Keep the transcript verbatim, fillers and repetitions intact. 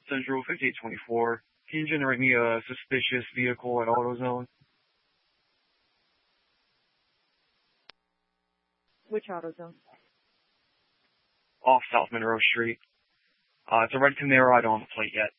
Central fifty-eight twenty-four. Can you generate me a suspicious vehicle at AutoZone? Which AutoZone? Off South Monroe Street. Uh, it's a red Camaro. I don't have a plate yet.